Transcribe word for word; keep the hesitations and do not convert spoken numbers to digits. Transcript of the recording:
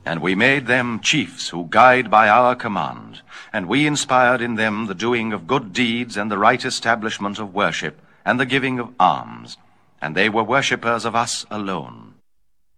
And we made them chiefs who guide by our command, and we inspired in them the doing of good deeds and the right establishment of worship and the giving of alms, and they were worshippers of us alone.